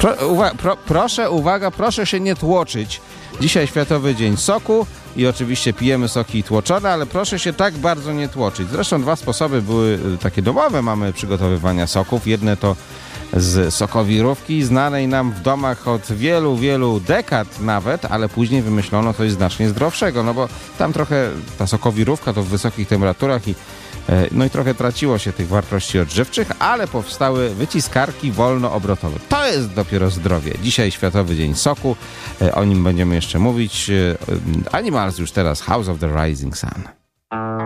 Proszę się nie tłoczyć. Dzisiaj Światowy Dzień Soku i oczywiście pijemy soki tłoczone, ale proszę się tak bardzo nie tłoczyć. Zresztą dwa sposoby były takie domowe mamy przygotowywania soków. Jedne to z sokowirówki, znanej nam w domach od wielu, wielu dekad nawet, ale później wymyślono coś znacznie zdrowszego, no bo tam trochę ta sokowirówka to w wysokich temperaturach i trochę traciło się tych wartości odżywczych, ale powstały wyciskarki wolnoobrotowe. To jest dopiero zdrowie. Dzisiaj Światowy Dzień Soku, o nim będziemy jeszcze mówić. Animals już teraz, House of the Rising Sun.